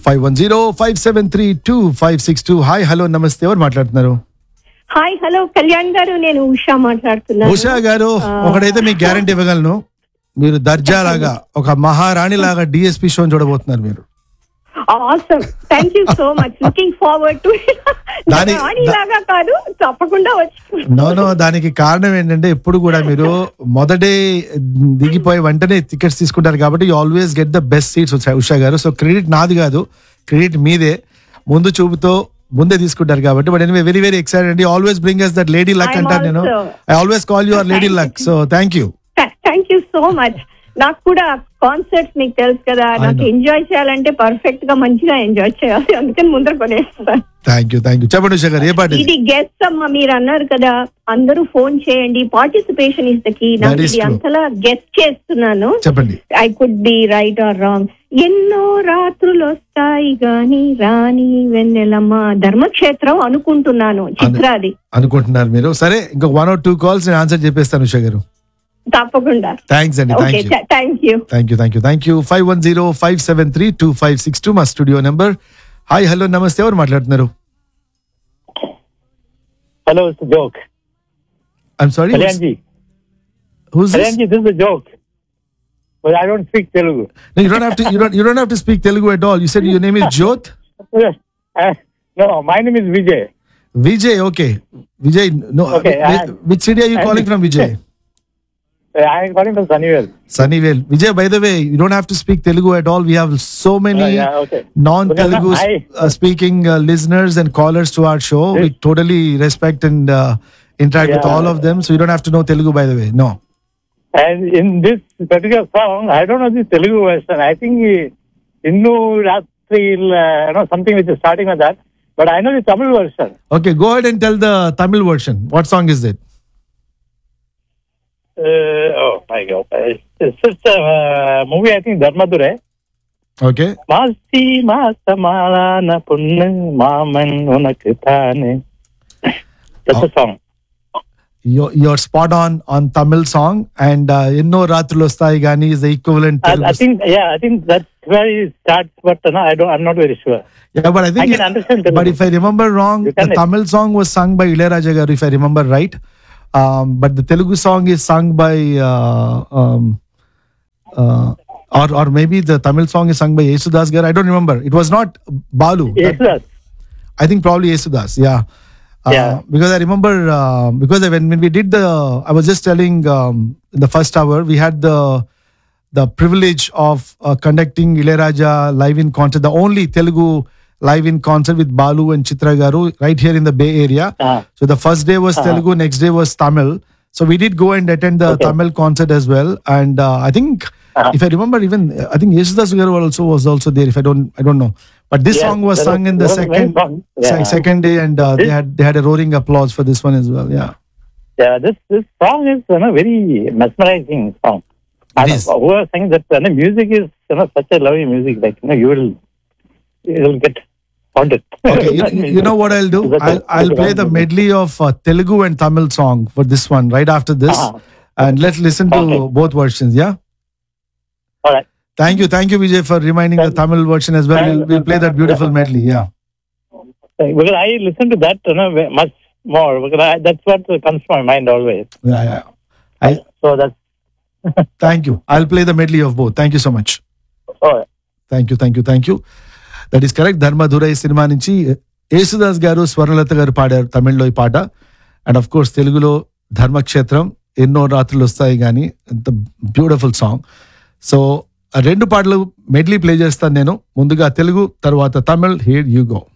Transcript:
510-573-2562. Hi hello నమస్తే, ఎవరు మాట్లాడుతున్నారు? హాయ్ హలో కళ్యాణ్ గారు, నేను ఉషా మాట్లాడుతున్నాను. ఉషా గారు, ఒకటైతే మీకు గ్యారంటీ ఇవ్వగలను, మీరు దర్జాలాగా ఒక మహారాణి లాగా డిఎస్పీ షో చూడబోతున్నారు మీరు. Awesome, thank you so much, looking forward to. రాణిలాగా కాదు, తప్పకుండా వచ్చి. నో, దానికి కారణం ఏంటంటే ఎప్పుడు కూడా మీరు మొదటే దిగిపోయి వెంటనే టికెట్స్ తీసుకుంటారు కాబట్టి you always get the best seats. Usha గారు, సో క్రెడిట్ నాది కాదు, క్రెడిట్ మీదే. ముందు చూపుతో ముందే తీసుకుంటారు కాబట్టి. But anyway, very very excited అండి. Always bring us that lady luck అంటారు నేను. I always call you hour lady luck. So thank you so much. నాకు కూడా కాన్సర్ట్స్ మీకు తెలుసు కదా, నాకు ఎంజాయ్ చేయాలంటే పర్ఫెక్ట్ గా మంచిగా ఎంజాయ్ చేయాలి, అందుకని ముందర కొనేస్తాను. Thank you. చెప్పండి ఉషా గారు, ఏ పాట ఇది? గెస్ట్ అమ్మా, మీరు అన్నారు కదా అందరూ ఫోన్ చేయండి, పార్టిసిపేషన్ ఇస్ ద కీ. నాకు ఇది అంతలా గెస్ట్ చేస్తున్నాను, చెప్పండి. I could be right are wrong. ఎన్నో రాత్రులు వస్తాయి గాని రాణి వెన్నెలమ్మ, ధర్మక్షేత్రం అనుకుంటున్నాను, చిత్రాది అనుకుంటున్నారు మీరు. సరే, ఇంకో 1 or 2 కాల్స్ నేను ఆన్సర్ చెప్పేస్తాను ఉషా గారు. తప్పకుండా. థ్యాంక్స్ అండి. Thank you. 510-573-2562 మా స్టూడియో నెంబర్. హాయ్ హలో నమస్తే, ఎవరు మాట్లాడుతున్నారు? Hello, it's a joke. I'm sorry. Kalyanji. Who's this? Kalyanji, this is a joke. But I don't speak Telugu. No, you don't have to speak Telugu at all. You said your name is Jyoth? No, my name is Vijay. Vijay, okay. Vijay, no. Okay, which city are you calling from, Vijay? I am calling from Sunnyvale. Sunnyvale. Vijay, by the way, you don't have to speak Telugu at all. We have so many non-Telugu speaking listeners and callers to our show. We totally respect and interact with all of them. So you don't have to know Telugu, by the way. No. And in this particular song, I don't know the Telugu version. I think Innu Ratri, something which is starting with that. But I know the Tamil version. Okay, go ahead and tell the Tamil version. What song is it? Oh my God! It's just a movie. I think Dharmadure. Okay. Masti Masamala na punnu Maman unakku thane. That's a song. You're spot on Tamil song, and Inno Rathulu Vastayi Gani is the equivalent. I think that's where it starts, but I'm not very sure. Yeah, but I think I can understand. But if I remember wrong, the Tamil song was sung by Ilayaraja garu, if I remember right. But the Telugu song is sung by or maybe the Tamil song is sung by Yesudas garu. I don't remember. It was not Balu. Yesudas. I think probably Yesudas. Yeah. Because I remember because when we did I was just telling in the first hour we had the privilege of conducting Ilayaraja live in concert, the only Telugu live in concert with Balu and Chitra garu right here in the Bay Area. So the first day was Telugu, next day was Tamil. So we did go and attend the Tamil concert as well. And I think if I remember, even I think Yesudas garu was also there. If I don't know, but this song was sung in the second day, and they had a roaring applause for this one as well. Yeah. This song is very mesmerizing song. Who are saying that music is such a lovely music, like you will get haunted. Okay, you know what I'll do? I'll play the medley of Telugu and Tamil song for this one right after this, and let's listen to both versions. Yeah. All right. Thank you, Vijay, for reminding the Tamil version as well. We'll play that beautiful medley. Yeah. Because I listen to that much more, because that's what comes to my mind always. Yeah. So that's. Thank you. I'll play the medley of both. Thank you so much. All right. Thank you. That is correct. Dharmadurai cinema nunchi Yesudas garu Swarnalata garu paadaru Tamil lo ee paata, and of course Telugulo Dharmakshetram Enno Rathulu Vastayi Gani, the beautiful song. So రెండు పాటలు medley play చేస్తాను నేను. ముందుగా తెలుగు, తర్వాత Tamil. Here you go.